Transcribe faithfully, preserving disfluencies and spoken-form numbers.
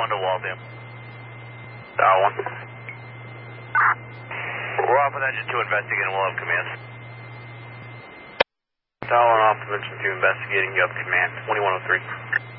one to Waltham. Dial one. We're off with engine two investigating, we'll have command. Dial one off with engine two investigating, you have command, twenty-one oh three.